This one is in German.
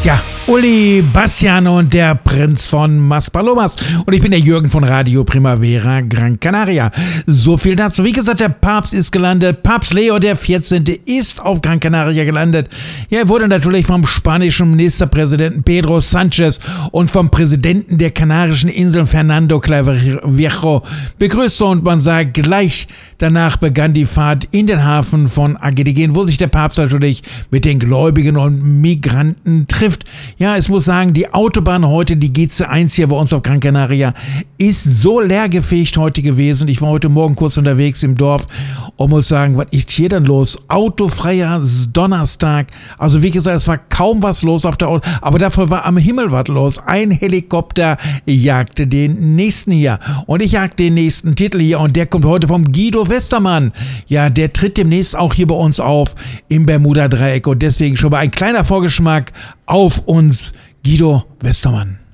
Ja, Uli, Bastian und der Prinz von Maspalomas. Und ich bin der Jürgen von Radio Primavera Gran Canaria. So viel dazu. Wie gesagt, der Papst ist gelandet. Papst Leo der 14. ist auf Gran Canaria gelandet. Ja, er wurde natürlich vom spanischen Ministerpräsidenten Pedro Sánchez und vom Präsidenten der Kanarischen Inseln Fernando Clavijo begrüßt. Und man sagt, gleich danach begann die Fahrt in den Hafen von Agedegin, wo sich der Papst natürlich mit den Gläubigen und Migranten trifft. Ja, es muss sagen, die Autobahn heute, die GC1 hier bei uns auf Gran Canaria, ist so leergefegt heute gewesen. Ich war heute Morgen kurz unterwegs im Dorf und muss sagen, was ist hier denn los? Autofreier Donnerstag. Also wie gesagt, es war kaum was los auf der Autobahn, aber dafür war am Himmel was los. Ein Helikopter jagte den nächsten hier. Und ich jagte den nächsten Titel hier und der kommt heute vom Guido Westermann. Ja, der tritt demnächst auch hier bei uns auf im Bermuda-Dreieck und deswegen schon mal ein kleiner Vorgeschmack auf uns, Guido Westermann.